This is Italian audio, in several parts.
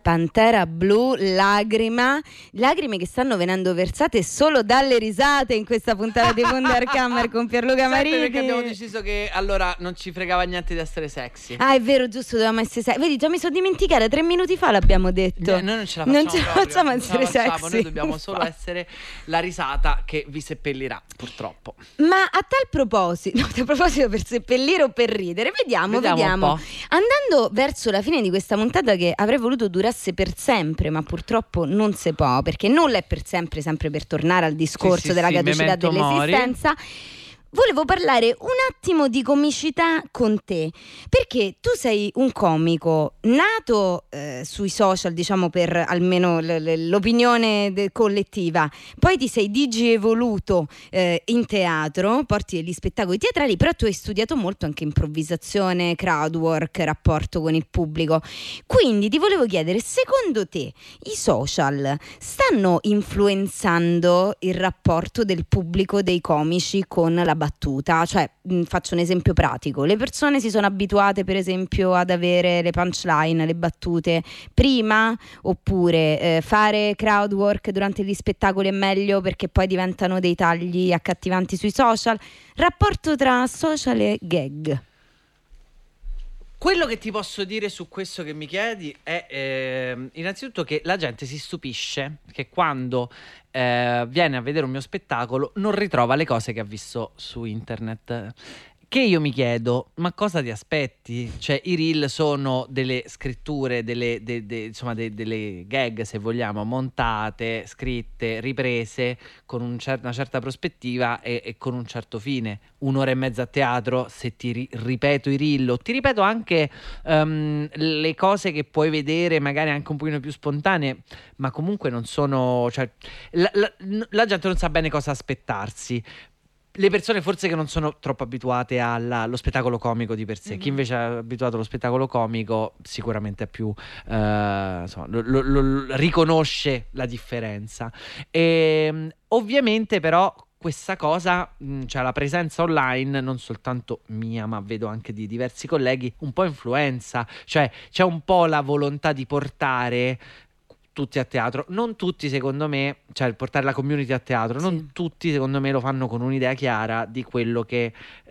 Pantera Blu, lagrime che stanno venendo versate solo dalle risate in questa puntata di Wunderkammer con Pierluca Mariti. Perché abbiamo deciso che allora non ci fregava niente di essere sexy. Ah, è vero, giusto, dovevamo essere sexy. Vedi, già mi sono dimenticata, 3 minuti fa l'abbiamo detto. Noi non ce la facciamo, non ce la facciamo essere sexy. Noi dobbiamo solo essere la risata che vi seppellirà, purtroppo. Ma a tal proposito, per seppellire o per ridere, vediamo. Andando verso la fine di questa puntata, che avrei voluto durasse per sempre, ma purtroppo non si può, perché nulla è per sempre per tornare al discorso della caducità dell'esistenza. Volevo parlare un attimo di comicità con te, perché tu sei un comico nato sui social, diciamo, per almeno l'opinione collettiva, poi ti sei digievoluto in teatro, porti degli spettacoli teatrali, però tu hai studiato molto anche improvvisazione, crowdwork, rapporto con il pubblico. Quindi ti volevo chiedere, secondo te i social stanno influenzando il rapporto del pubblico, dei comici, con la battuta? Cioè, faccio un esempio pratico: le persone si sono abituate per esempio ad avere le punchline, le battute prima, oppure fare crowdwork durante gli spettacoli è meglio perché poi diventano dei tagli accattivanti sui social? Rapporto tra social e gag. Quello che ti posso dire su questo che mi chiedi è innanzitutto che la gente si stupisce che quando viene a vedere un mio spettacolo non ritrova le cose che ha visto su internet. Che io mi chiedo, ma cosa ti aspetti? Cioè, i reel sono delle scritture, delle gag, se vogliamo, montate, scritte, riprese con una certa prospettiva e con un certo fine. 1 ora e mezza a teatro, se ti ripeto i reel, o ti ripeto anche le cose che puoi vedere magari anche un pochino più spontanee, ma comunque non sono... Cioè, la gente non sa bene cosa aspettarsi. Le persone forse che non sono troppo abituate allo spettacolo comico di per sé. Chi invece è abituato allo spettacolo comico sicuramente è più riconosce la differenza. Ovviamente però questa cosa, cioè la presenza online, non soltanto mia ma vedo anche di diversi colleghi, un po' influenza. Cioè c'è un po' la volontà di portare tutti a teatro, non tutti secondo me, cioè portare la community a teatro, non tutti secondo me lo fanno con un'idea chiara di quello che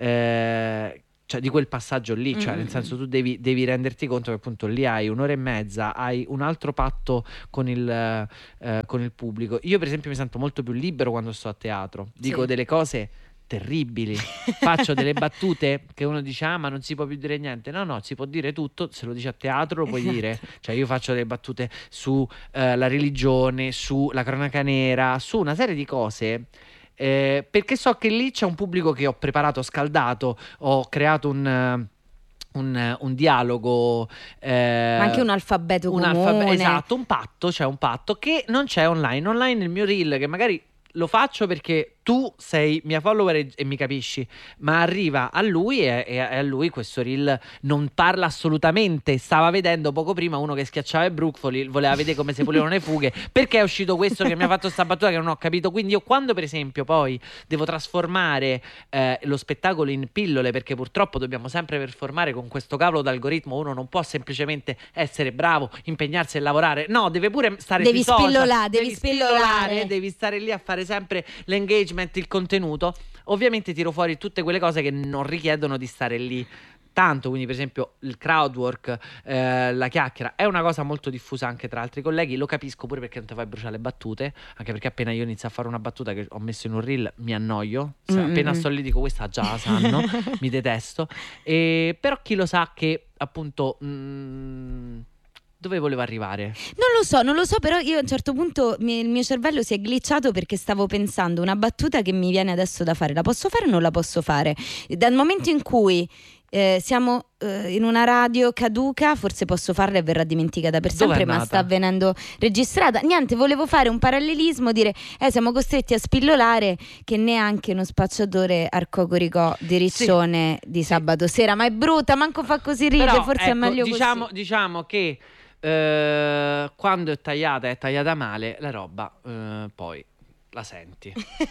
cioè di quel passaggio lì, cioè nel senso tu devi renderti conto che appunto lì hai 1 ora e mezza, hai un altro patto con il pubblico. Io per esempio mi sento molto più libero quando sto a teatro, dico delle cose terribili, faccio delle battute che uno dice ma non si può più dire niente. No, si può dire tutto, se lo dici a teatro lo puoi dire. Cioè io faccio delle battute su la religione, su la cronaca nera, su una serie di cose perché so che lì c'è un pubblico che ho preparato, scaldato, ho creato un dialogo, ma anche un alfabeto comune. Esatto, un patto che non c'è online. Online il mio reel, che magari lo faccio perché tu sei mia follower e mi capisci, ma arriva a lui e a lui questo reel non parla assolutamente. Stava vedendo poco prima uno che schiacciava i brucoli, voleva vedere come si pulivano le fughe, perché è uscito questo che mi ha fatto sta battuta che non ho capito. Quindi io quando per esempio poi devo trasformare lo spettacolo in pillole, perché purtroppo dobbiamo sempre performare con questo cavolo d'algoritmo, uno non può semplicemente essere bravo, impegnarsi e lavorare, no, deve pure stare sui social, devi spillolare, devi stare lì a fare sempre l'engagement, il contenuto. Ovviamente tiro fuori tutte quelle cose che non richiedono di stare lì tanto, quindi per esempio il crowdwork, la chiacchiera è una cosa molto diffusa anche tra altri colleghi. Lo capisco pure perché non ti fai bruciare le battute, anche perché appena io inizio a fare una battuta che ho messo in un reel mi annoio, appena sto lì dico questa già la sanno, mi detesto, però chi lo sa che appunto dove volevo arrivare? Non lo so, però io a un certo punto il mio cervello si è glitchato perché stavo pensando una battuta che mi viene adesso da fare. La posso fare o non la posso fare? Dal momento in cui siamo in una radio caduca, forse posso farla e verrà dimenticata per sempre, ma sta avvenendo registrata. Niente, volevo fare un parallelismo, dire siamo costretti a spillolare che neanche uno spacciatore arcocoricò di Riccione di sabato sera, ma è brutta, manco fa così ride. Però, forse è meglio così. Diciamo che quando è tagliata male la roba, poi la senti,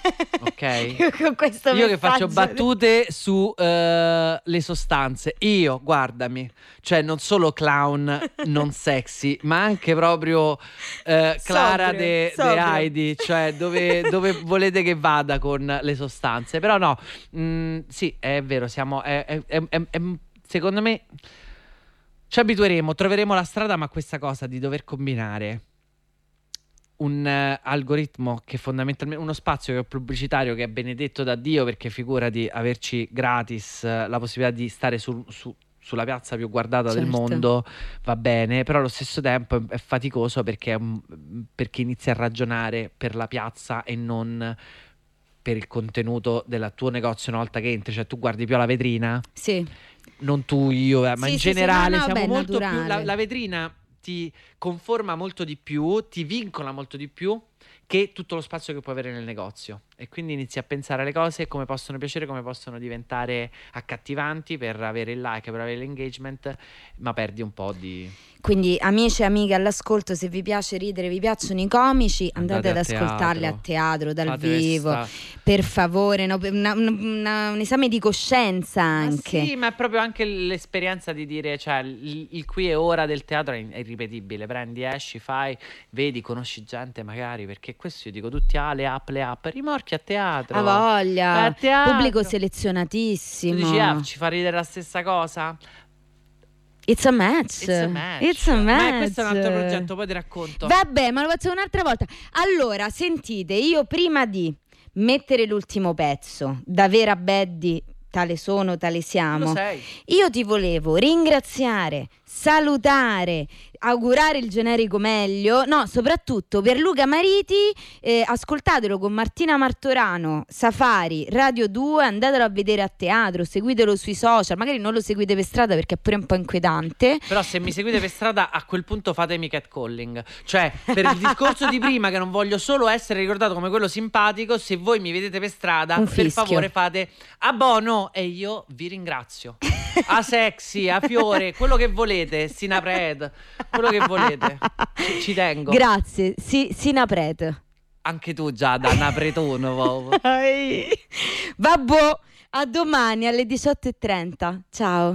ok? Con questo io che faccio messaggio battute su le sostanze, io guardami, cioè non solo clown non sexy, ma anche proprio Clara de Heidi, cioè dove volete che vada con le sostanze. Però no, sì, è vero, siamo secondo me ci abitueremo, troveremo la strada, ma questa cosa di dover combinare un algoritmo che fondamentalmente, uno spazio pubblicitario che è benedetto da Dio, perché figurati averci gratis la possibilità di stare sulla piazza più guardata del mondo, va bene, però allo stesso tempo è faticoso perché inizia a ragionare per la piazza e non per il contenuto del tuo negozio una volta che entri, cioè tu guardi più alla vetrina, sì, non tu, io, ma in generale siamo molto naturale. più la vetrina ti conforma molto di più, ti vincola molto di più che tutto lo spazio che puoi avere nel negozio, e quindi inizi a pensare alle cose come possono piacere, come possono diventare accattivanti per avere il like, per avere l'engagement, ma perdi un po' di... Quindi amici e amiche all'ascolto, se vi piace ridere, vi piacciono i comici, andate ad ascoltarli a teatro, dal vivo, per favore, no? Un esame di coscienza anche. Ma sì, ma è proprio anche l'esperienza di dire, cioè il qui e ora del teatro è irripetibile, prendi, esci, fai, vedi, conosci gente magari, perché questo io dico, tutti le app, rimorchi a teatro. A voglia, a teatro. Pubblico selezionatissimo. Tu dici, ci fa ridere la stessa cosa? It's a match. Ma questo è un altro progetto, poi ti racconto. Vabbè, ma lo faccio un'altra volta. Allora, sentite, io prima di mettere l'ultimo pezzo, da vera Baddy, tale sono, tale siamo, lo sei. Io ti volevo ringraziare, salutare, augurare il generico meglio, no, soprattutto per Luca Mariti, ascoltatelo con Martina Martorano, Safari, Radio 2, andatelo a vedere a teatro, seguitelo sui social, magari non lo seguite per strada perché è pure un po' inquietante. Però se mi seguite per strada, a quel punto fatemi catcalling, cioè per il discorso di prima, che non voglio solo essere ricordato come quello simpatico, se voi mi vedete per strada, per favore fate a bono e io vi ringrazio. A sexy, a fiore, quello che volete, sinapred, quello che volete, ci tengo. Grazie, sinapred. Anche tu già da napretone. Vabbè, a domani alle 18:30. Ciao.